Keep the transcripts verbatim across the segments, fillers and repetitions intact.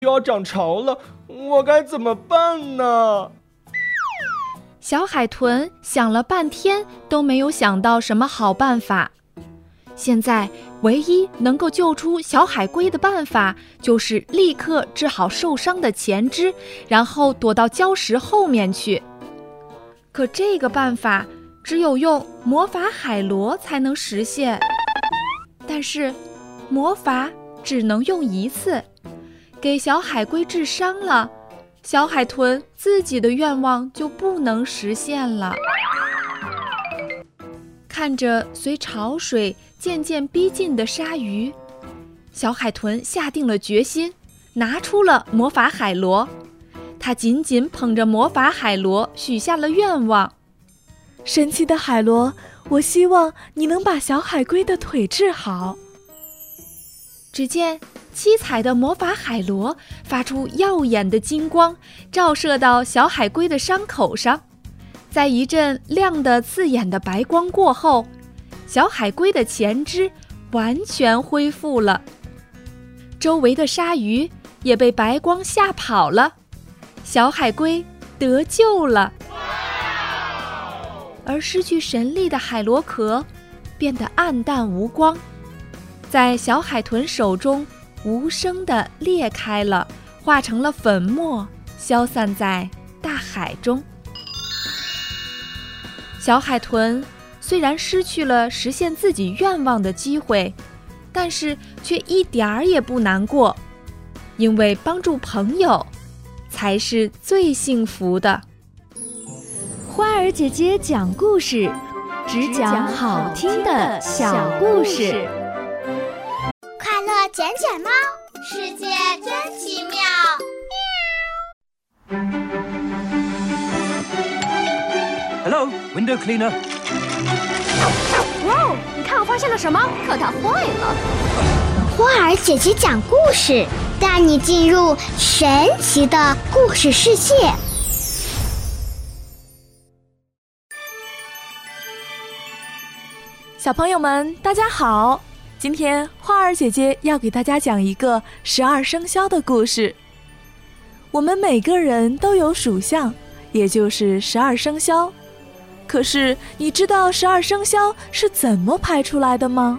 要涨潮了，我该怎么办呢？ 小海豚想了半天都没有想到什么好办法。现在唯一能够救出小海龟的办法，就是立刻治好受伤的前肢，然后躲到礁石后面去。可这个办法只有用魔法海螺才能实现，但是魔法只能用一次，给小海龟治伤了，小海豚自己的愿望就不能实现了。看着随潮水渐渐逼近的鲨鱼，小海豚下定了决心，拿出了魔法海螺。他紧紧捧着魔法海螺，许下了愿望： 神奇的海螺，我希望你能把小海龟的腿治好。 只见七彩的魔法海螺发出耀眼的金光，照射到小海龟的伤口上。在一阵亮得刺眼的白光过后，小海龟的前肢完全恢复了。周围的鲨鱼也被白光吓跑了，小海龟得救了。而失去神力的海螺壳变得暗淡无光，在小海豚手中无声地裂开了，化成了粉末，消散在大海中。小海豚虽然失去了实现自己愿望的机会，但是却一点儿也不难过，因为帮助朋友才是最幸福的。 花儿姐姐讲故事，只讲好听的小故事。 快乐捡捡猫，世界真奇妙。 Hello, window cleaner. 哇哦，你看我发现了什么？可它坏了。 花儿姐姐讲故事，带你进入神奇的故事世界。 小朋友们，大家好！今天花儿姐姐要给大家讲一个十二生肖的故事。我们每个人都有属相，也就是十二生肖。可是你知道十二生肖是怎么排出来的吗？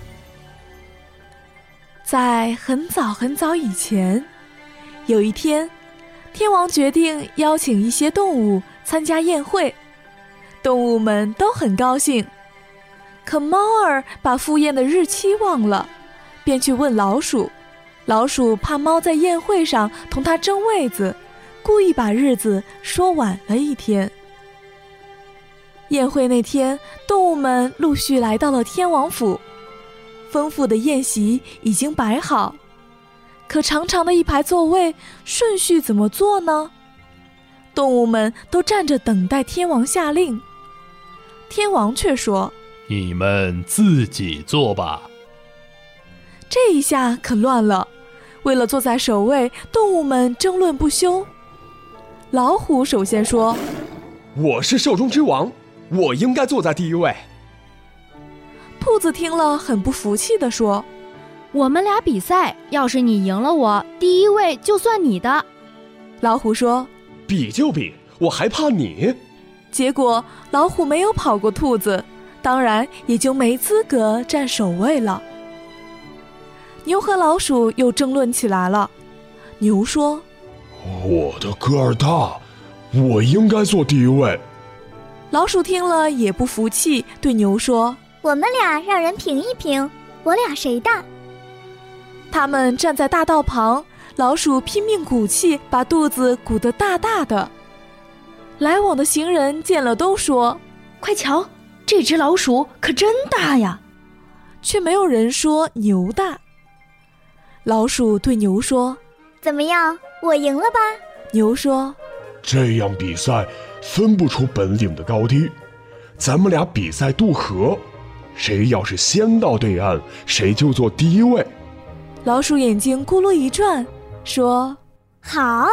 在很早很早以前，有一天，天王决定邀请一些动物参加宴会，动物们都很高兴。可猫儿把赴宴的日期忘了，便去问老鼠。老鼠怕猫在宴会上同它争位子，故意把日子说晚了一天。宴会那天，动物们陆续来到了天王府，丰富的宴席已经摆好，可长长的一排座位顺序怎么坐呢？动物们都站着等待天王下令。天王却说： 你们自己坐吧。 这一下可乱了，为了坐在首位，动物们争论不休。老虎首先说： 我是兽中之王，我应该坐在第一位。 兔子听了很不服气地说： 我们俩比赛，要是你赢了我，第一位就算你的。 老虎说： 比就比，我还怕你？ 结果老虎没有跑过兔子，当然也就没资格占首位了。牛和老鼠又争论起来了。牛说： 我的个儿大，我应该坐第一位。 老鼠听了也不服气，对牛说： 我们俩让人评一评，我俩谁大？ 他们站在大道旁，老鼠拼命鼓气，把肚子鼓得大大的。来往的行人见了都说： 快瞧，这只老鼠可真大呀！ 却没有人说牛大。老鼠对牛说： 怎么样，我赢了吧？ 牛说： 这样比赛分不出本领的高低，咱们俩比赛渡河，谁要是先到对岸，谁就坐第一位。 老鼠眼睛咕噜一转，说： 好。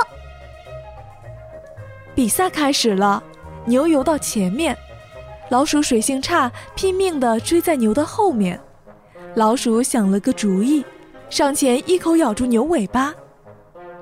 比赛开始了，牛游到前面，老鼠水性差，拼命地追在牛的后面。老鼠想了个主意，上前一口咬住牛尾巴，